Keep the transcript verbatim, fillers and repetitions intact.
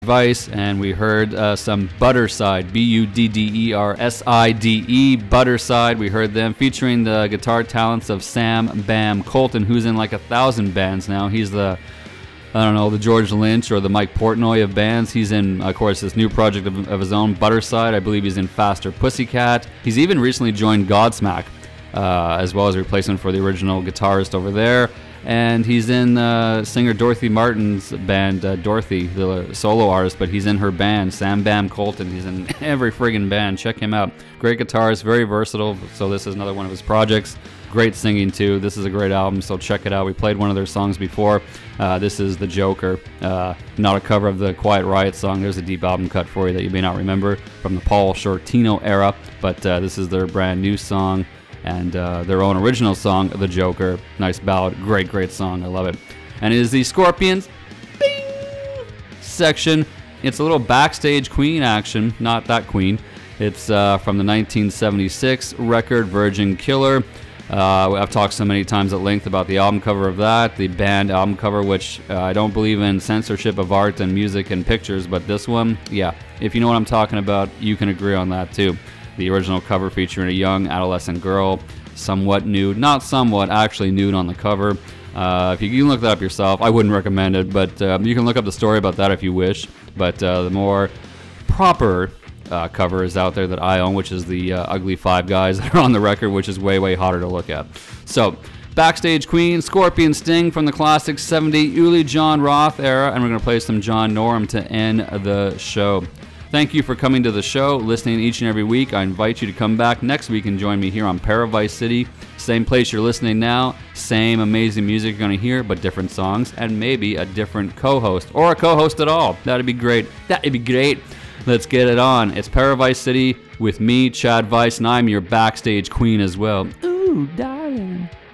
Vice, and we heard uh, some Butterside, B U D D E R S I D E, Butterside. We heard them featuring the guitar talents of Sam Bam Colton, who's in like a thousand bands now. He's the, I don't know, the George Lynch or the Mike Portnoy of bands. He's in, of course, this new project of, of his own, Butterside. I believe he's in Faster Pussycat. He's even recently joined Godsmack, uh, as well as a replacement for the original guitarist over there. And he's in uh, singer Dorothy Martin's band, uh, Dorothy, the solo artist, but he's in her band, Sam Bam Colton. He's in every friggin' band. Check him out. Great guitarist, very versatile. So this is another one of his projects. Great singing, too. This is a great album, so check it out. We played one of their songs before. Uh, this is The Joker, uh, not a cover of the Quiet Riot song. There's a deep album cut for you that you may not remember from the Paul Shortino era, but uh, this is their brand new song. And uh, their own original song, The Joker. Nice ballad. Great, great song. I love it. And it is the Scorpions bing, section. It's a little backstage Queen action. Not that Queen. It's uh, from the nineteen seventy-six record, Virgin Killer. Uh, I've talked so many times at length about the album cover of that, the band album cover, which uh, I don't believe in censorship of art and music and pictures, but this one, yeah. If you know what I'm talking about, you can agree on that too. The original cover featuring a young adolescent girl, somewhat nude, not somewhat, actually nude on the cover. Uh, if you, you can look that up yourself, I wouldn't recommend it, but uh, you can look up the story about that if you wish. But uh, the more proper uh, cover is out there that I own, which is the uh, ugly five guys that are on the record, which is way, way hotter to look at. So, Backstage Queen, Scorpion Sting from the classic seventy Uli John Roth era, and we're going to play some John Norum to end the show. Thank you for coming to the show, listening each and every week. I invite you to come back next week and join me here on Paravice City. Same place you're listening now, same amazing music you're going to hear, but different songs, and maybe a different co-host, or a co-host at all. That'd be great. That'd be great. Let's get it on. It's Paravice City with me, Chad Vice, and I'm your backstage queen as well. Ooh, darling.